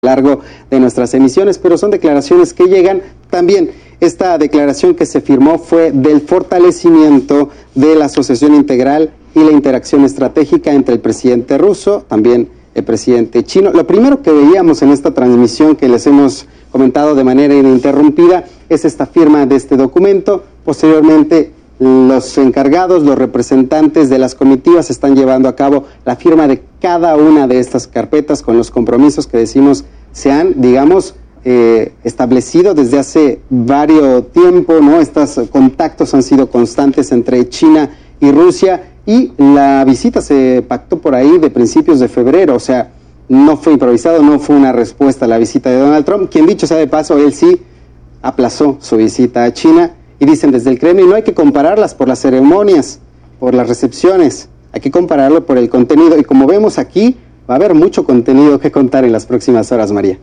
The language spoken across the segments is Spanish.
largo de nuestras emisiones, pero son declaraciones que llegan también. Esta declaración que se firmó fue del fortalecimiento de la asociación integral y la interacción estratégica entre el presidente ruso, también el presidente chino. Lo primero que veíamos en esta transmisión que les hemos comentado de manera ininterrumpida es esta firma de este documento. Posteriormente, los encargados, los representantes de las comitivas están llevando a cabo la firma de cada una de estas carpetas con los compromisos que decimos se han, digamos, establecido desde hace varios tiempo, ¿no? Estos contactos han sido constantes entre China y Rusia y la visita se pactó por ahí de principios de febrero, o sea, no fue improvisado, no fue una respuesta a la visita de Donald Trump, quien dicho sea de paso, él sí aplazó su visita a China. Y dicen desde el Kremlin, no hay que compararlas por las ceremonias, por las recepciones, hay que compararlo por el contenido. Y como vemos aquí, va a haber mucho contenido que contar en las próximas horas, María.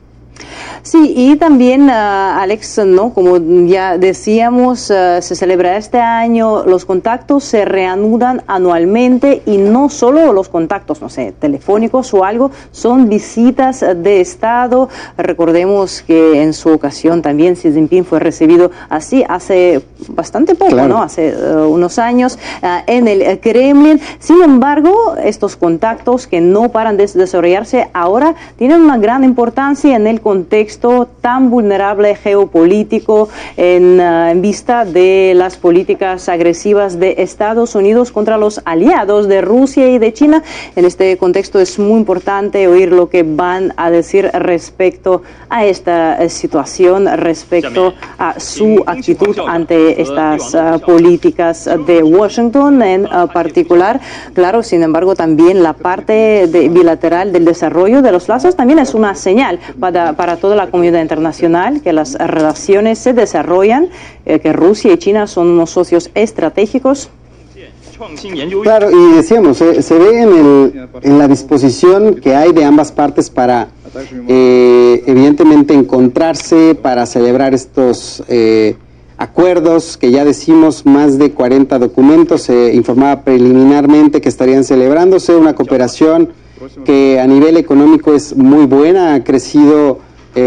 Sí, y también, Alex, ¿no? Como ya decíamos, se celebra este año, los contactos se reanudan anualmente y no solo los contactos, no sé, telefónicos o algo, son visitas de Estado. Recordemos que en su ocasión también Xi Jinping fue recibido así hace bastante poco, claro, ¿no? Hace unos años en el Kremlin. Sin embargo, estos contactos que no paran de desarrollarse ahora tienen una gran importancia en el contexto tan vulnerable geopolítico en vista de las políticas agresivas de Estados Unidos contra los aliados de Rusia y de China. En este contexto es muy importante oír lo que van a decir respecto a esta situación, respecto a su actitud ante estas políticas de Washington en particular. Claro, sin embargo, también la parte bilateral del desarrollo de los lazos también es una señal para toda la comunidad internacional, que las relaciones se desarrollan, que Rusia y China son unos socios estratégicos. Claro, y decíamos, se ve en la disposición que hay de ambas partes para, evidentemente, encontrarse, para celebrar estos acuerdos, que ya decimos, más de 40 documentos, se informaba preliminarmente que estarían celebrándose, una cooperación que a nivel económico es muy buena, ha crecido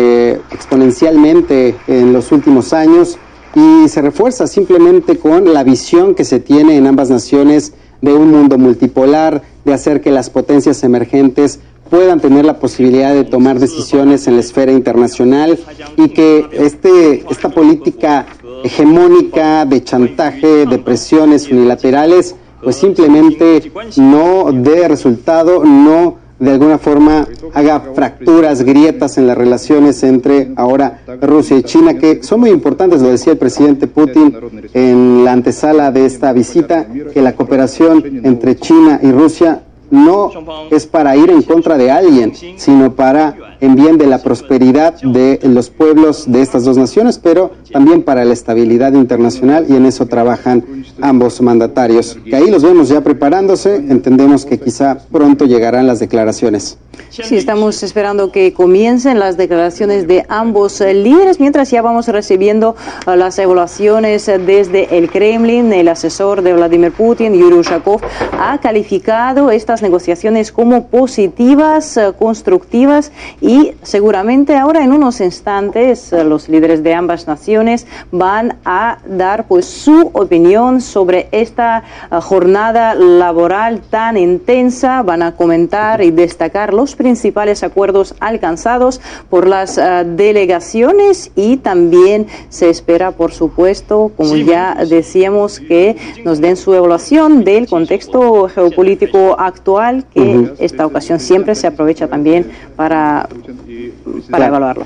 exponencialmente en los últimos años y se refuerza simplemente con la visión que se tiene en ambas naciones de un mundo multipolar, de hacer que las potencias emergentes puedan tener la posibilidad de tomar decisiones en la esfera internacional y que esta política hegemónica de chantaje, de presiones unilaterales, pues simplemente no dé resultado, no de alguna forma haga fracturas, grietas en las relaciones entre ahora Rusia y China, que son muy importantes, lo decía el presidente Putin en la antesala de esta visita, que la cooperación entre China y Rusia no es para ir en contra de alguien, sino para en bien de la prosperidad de los pueblos de estas dos naciones, pero también para la estabilidad internacional, y en eso trabajan ambos mandatarios. Que ahí los vemos ya preparándose, entendemos que quizá pronto llegarán las declaraciones. Sí, estamos esperando que comiencen las declaraciones de ambos líderes, mientras ya vamos recibiendo las evaluaciones desde el Kremlin. El asesor de Vladimir Putin, Yuri Ushakov, ha calificado estas negociaciones como positivas, constructivas, y seguramente ahora en unos instantes los líderes de ambas naciones van a dar pues su opinión sobre esta jornada laboral tan intensa, van a comentar y destacar los principales acuerdos alcanzados por las delegaciones, y también se espera, por supuesto, como ya decíamos, que nos den su evaluación del contexto geopolítico actual, que esta ocasión siempre se aprovecha también para evaluarlo.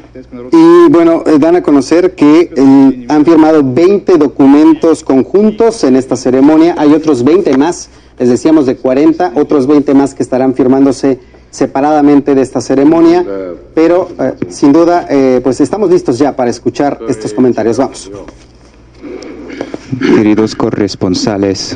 Y bueno, dan a conocer que han firmado 20 documentos conjuntos en esta ceremonia. Hay otros 20 más, les decíamos de 40, otros 20 más que estarán firmándose separadamente de esta ceremonia, pero sin duda pues estamos listos ya para escuchar estos comentarios. Vamos. Queridos corresponsales,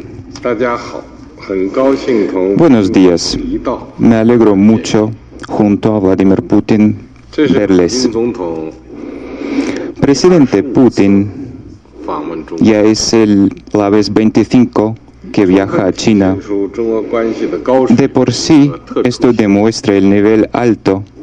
buenos días. Me alegro mucho junto a Vladimir Putin verles. Presidente Putin ya es la vez 25 que viaja a China. De por sí, esto demuestra el nivel alto